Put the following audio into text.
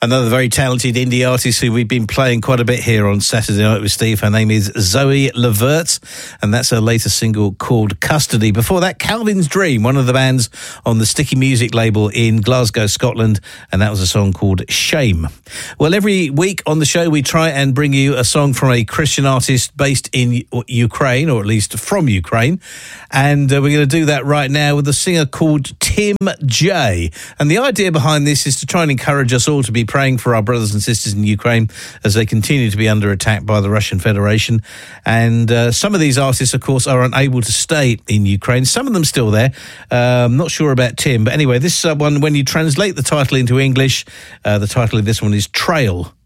Another very talented indie artist who we've been playing quite a bit here on Saturday Night with Steve. Her name is Zoe Levert, and that's her latest single called Custody. Before that, Calvin's Dream, one of the bands on the Sticky Music label in Glasgow, Scotland, and that was a song called Shame. Well, every week on the show, we try and bring you a song from a Christian artist based in Ukraine, or at least from Ukraine, and we're going to do that right now with a singer called Tim J. And the idea behind this is to try and encourage us all to be praying for our brothers and sisters in Ukraine as they continue to be under attack by the Russian Federation. And some of these artists, of course, are unable to stay in Ukraine. Some of them still there. I'm not sure about Tim. But anyway, this one, when you translate the title into English, the title of this one is Trail.